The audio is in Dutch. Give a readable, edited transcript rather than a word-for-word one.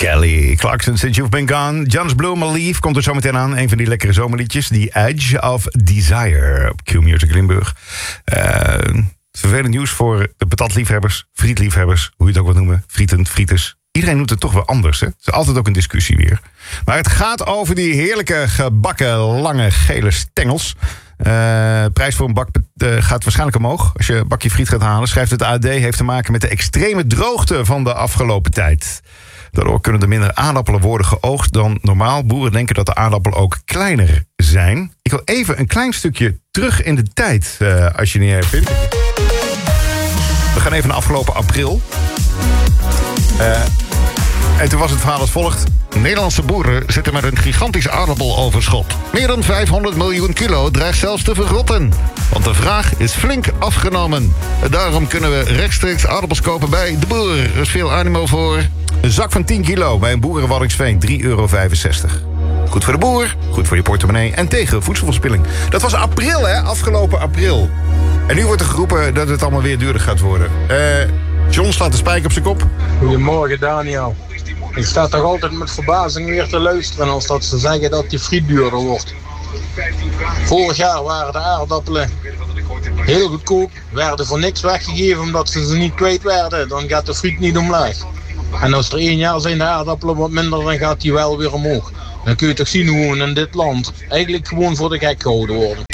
Kelly Clarkson, Since You've Been Gone. Jonas Blue, My Leaf komt er zo meteen aan. Een van die lekkere zomerliedjes. The Edge of Desire op Q-Music Limburg. Vervelend nieuws voor de patatliefhebbers, frietliefhebbers, hoe je het ook wilt noemen. Frieten, frieters. Iedereen noemt het toch wel anders, hè? Het is altijd ook een discussie weer. Maar het gaat over die heerlijke gebakken lange gele stengels. Prijs voor een bak gaat waarschijnlijk omhoog als je een bakje friet gaat halen. Schrijft het AD, heeft te maken met de extreme droogte van de afgelopen tijd. Daardoor kunnen er minder aardappelen worden geoogst dan normaal. Boeren denken dat de aardappelen ook kleiner zijn. Ik wil even een klein stukje terug in de tijd, als je niet erg vindt. We gaan even naar afgelopen april. En toen was het verhaal als volgt. Nederlandse boeren zitten met een gigantisch aardappeloverschot. Meer dan 500 miljoen kilo dreigt zelfs te verrotten. Want de vraag is flink afgenomen. Daarom kunnen we rechtstreeks aardappels kopen bij de boer. Er is veel animo voor. Een zak van 10 kilo bij een boer in Waddinxveen, €3,65. Goed voor de boer, goed voor je portemonnee en tegen voedselverspilling. Dat was april, hè? Afgelopen april. En nu wordt er geroepen dat het allemaal weer duurder gaat worden. John slaat de spijker op zijn kop. Goedemorgen, Daniel. Ik sta toch altijd met verbazing weer te luisteren als dat ze zeggen dat die friet duurder wordt. Vorig jaar waren de aardappelen heel goedkoop, werden voor niks weggegeven omdat ze niet kwijt werden. Dan gaat de friet niet omlaag. En als er 1 jaar zijn de aardappelen wat minder, dan gaat die wel weer omhoog. Dan kun je toch zien hoe we in dit land eigenlijk gewoon voor de gek gehouden worden.